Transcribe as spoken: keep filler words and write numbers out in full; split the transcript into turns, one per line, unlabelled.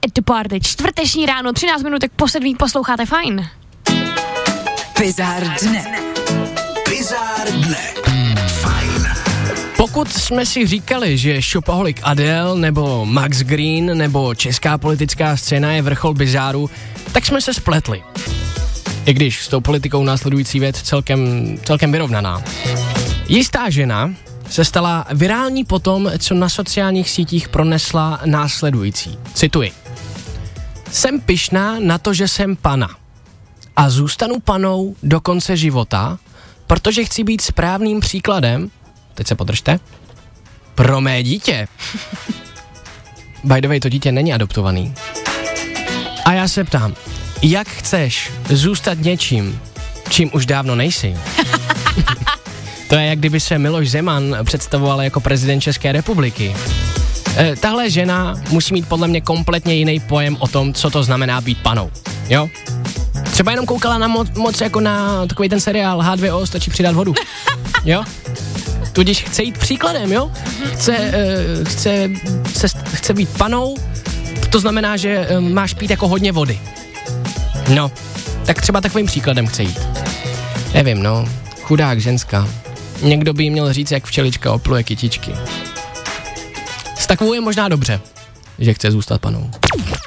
at the party. Čtvrteční ráno, třináct minutek po sedmý, posloucháte Fajn.
Bizár dne.
Bizár dne. Fajn.
Pokud jsme si říkali, že shopaholic Adele nebo Max Green nebo česká politická scéna je vrchol bizáru, tak jsme se spletli. I když s tou politikou následující věc celkem, celkem vyrovnaná. Jistá žena se stala virální potom, co na sociálních sítích pronesla následující. Cituji. Jsem pyšná na to, že jsem pana. A zůstanu panou do konce života, protože chci být správným příkladem, teď se podržte, pro mé dítě. By the way, to dítě není adoptovaný. A já se ptám, jak chceš zůstat něčím, čím už dávno nejsi? To je, jak kdyby se Miloš Zeman představoval jako prezident České republiky. E, tahle žena musí mít podle mě kompletně jiný pojem o tom, co to znamená být panou. Jo? Třeba jenom koukala na moc, moc jako na takový ten seriál H dva O, stačí přidat vodu. Jo? Tudíž chce jít příkladem, jo? Chce, uh, chce, chce, chce být panou, to znamená, že uh, máš pít jako hodně vody. No, tak třeba takovým příkladem chce jít. Nevím, no, chudák ženská. Někdo by jí měl říct, jak včelička opluje kytičky. S takovou je možná dobře, že chce zůstat panou.